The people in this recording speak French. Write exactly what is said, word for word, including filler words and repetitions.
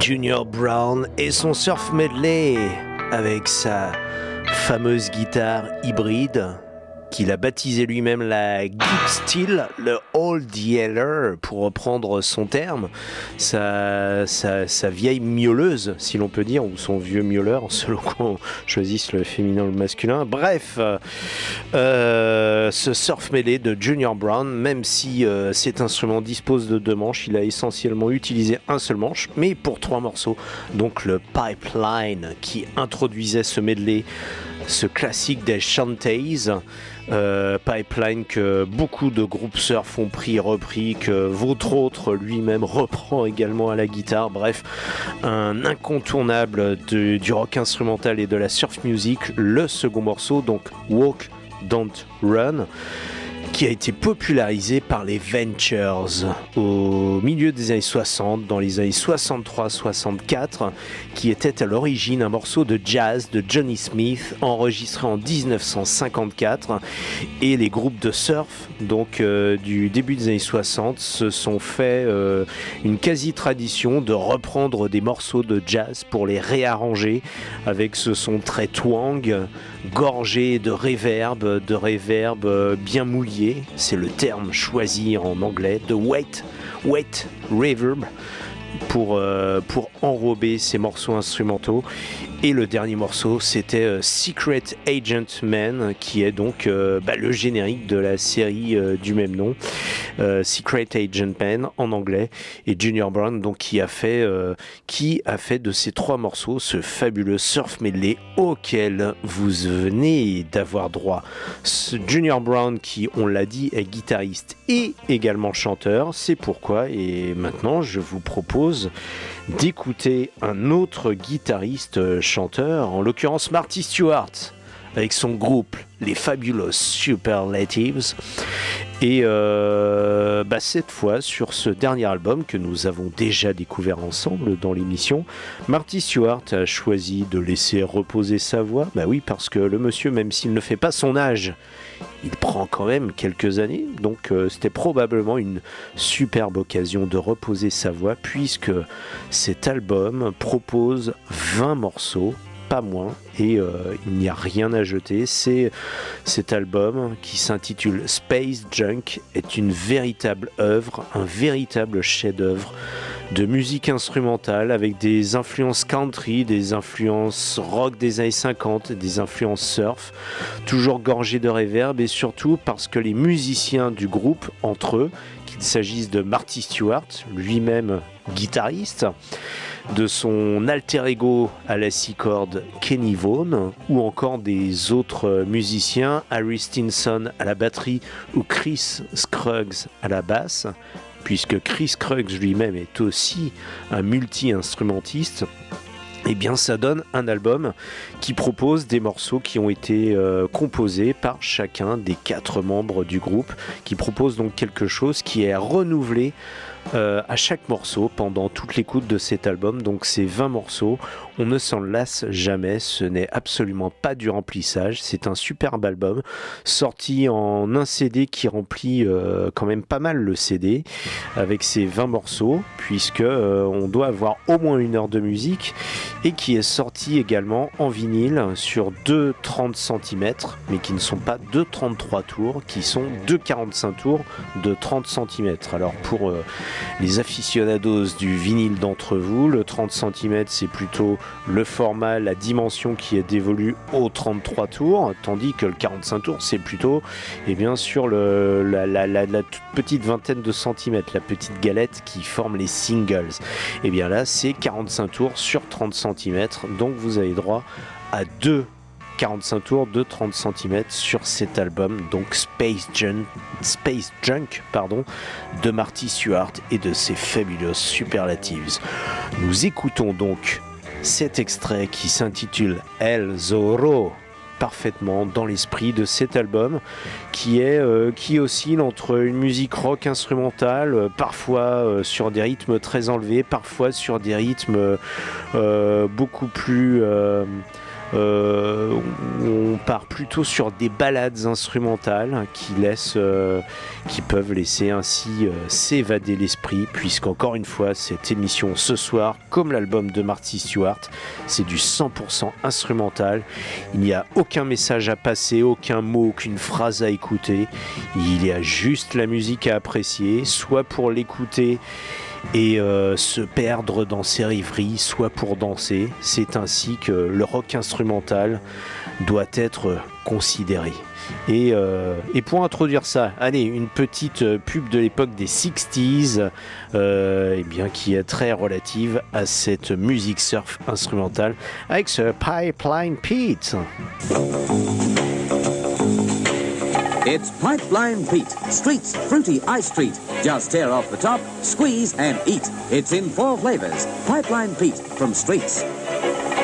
Junior Brown et son surf medley avec sa fameuse guitare hybride qu'il a baptisé lui-même la Gib Steel, le Old Yeller pour reprendre son terme, sa, sa, sa vieille miauleuse si l'on peut dire, ou son vieux miauleur selon qu'on choisisse le féminin ou le masculin. Bref, euh, ce surf medley de Junior Brown, même si euh, cet instrument dispose de deux manches, il a essentiellement utilisé un seul manche, mais pour trois morceaux, donc le Pipeline qui introduisait ce medley, ce classique des shanties, euh, Pipeline que beaucoup de groupes surf ont pris et repris, que votre autre lui-même reprend également à la guitare. Bref, un incontournable de, du rock instrumental et de la surf music. Le second morceau, donc Walk, Don't Run, qui a été popularisé par les Ventures au milieu des années soixante, dans les années soixante-trois soixante-quatre, qui était à l'origine un morceau de jazz de Johnny Smith enregistré en dix-neuf cent cinquante-quatre, et les groupes de surf donc euh, du début des années soixante se sont fait euh, une quasi-tradition de reprendre des morceaux de jazz pour les réarranger avec ce son très twang, gorgé de réverb, de réverb bien mouillé, c'est le terme choisi en anglais, de wet, wet reverb, pour, euh, pour enrober ces morceaux instrumentaux. Et le dernier morceau, c'était euh, Secret Agent Man, qui est donc euh, bah, le générique de la série euh, du même nom, euh, Secret Agent Man en anglais, et Junior Brown donc qui a fait euh, qui a fait de ces trois morceaux ce fabuleux surf medley auquel vous venez d'avoir droit. Ce Junior Brown, qui, on l'a dit, est guitariste et également chanteur, c'est pourquoi, et maintenant je vous propose d'écouter un autre guitariste chanteur, en l'occurrence Marty Stuart, avec son groupe les Fabulous Superlatives, et euh, bah cette fois sur ce dernier album que nous avons déjà découvert ensemble dans l'émission, Marty Stuart a choisi de laisser reposer sa voix. Bah oui, parce que le monsieur, même s'il ne fait pas son âge, il prend quand même quelques années, donc euh, c'était probablement une superbe occasion de reposer sa voix, puisque cet album propose vingt morceaux, pas moins, et euh, il n'y a rien à jeter. C'est cet album qui s'intitule Space Junk, est une véritable œuvre, un véritable chef-d'œuvre de musique instrumentale avec des influences country, des influences rock des années cinquante, des influences surf, toujours gorgées de réverb, et surtout parce que les musiciens du groupe, entre eux, qu'il s'agisse de Marty Stuart, lui-même guitariste, de son alter ego à la six cordes Kenny Vaughan, ou encore des autres musiciens, Harry Stinson à la batterie ou Chris Scruggs à la basse, puisque Chris Scruggs lui-même est aussi un multi-instrumentiste. Eh bien, ça donne un album qui propose des morceaux qui ont été euh, composés par chacun des quatre membres du groupe, qui propose donc quelque chose qui est renouvelé Euh, à chaque morceau pendant toute l'écoute de cet album. Donc ces vingt morceaux, on ne s'en lasse jamais, ce n'est absolument pas du remplissage, c'est un superbe album sorti en un C D qui remplit euh, quand même pas mal le C D avec ces vingt morceaux, puisque euh, on doit avoir au moins une heure de musique, et qui est sorti également en vinyle sur deux trente centimètres, mais qui ne sont pas deux trente-trois tours, qui sont deux quarante-cinq tours de trente centimètres. Alors pour euh, les aficionados du vinyle d'entre vous, le trente centimètres c'est plutôt le format, la dimension qui est dévolue aux trente-trois tours, tandis que le quarante-cinq tours c'est plutôt et eh bien sur le, la, la, la, la toute petite vingtaine de centimètres, la petite galette qui forme les singles. Et bien là c'est quarante-cinq tours sur trente centimètres, donc vous avez droit à deux quarante-cinq tours de trente centimètres sur cet album, donc Space Junk, Space Junk pardon, de Marty Stuart et de ses Fabulous Superlatives. Nous écoutons donc cet extrait qui s'intitule El Zorro, parfaitement dans l'esprit de cet album qui est euh, qui oscille entre une musique rock instrumentale, euh, parfois euh, sur des rythmes très enlevés, parfois sur des rythmes euh, beaucoup plus euh, Euh, on part plutôt sur des ballades instrumentales qui laissent, euh, qui peuvent laisser ainsi euh, s'évader l'esprit, puisqu'encore une fois cette émission ce soir, comme l'album de Marty Stuart, c'est du cent pour cent instrumental. Il n'y a aucun message à passer, aucun mot, aucune phrase à écouter. Il y a juste la musique à apprécier, soit pour l'écouter et euh, se perdre dans ses rêveries, soit pour danser. C'est ainsi que le rock instrumental doit être considéré. Et, euh, et pour introduire ça, allez, une petite pub de l'époque des sixties, euh, eh bien, qui est très relative à cette musique surf instrumentale avec ce Pipeline Pete. It's Pipeline Pete, Street's fruity ice treat. Just tear off the top, squeeze and eat. It's in four flavors. Pipeline Pete from Street's.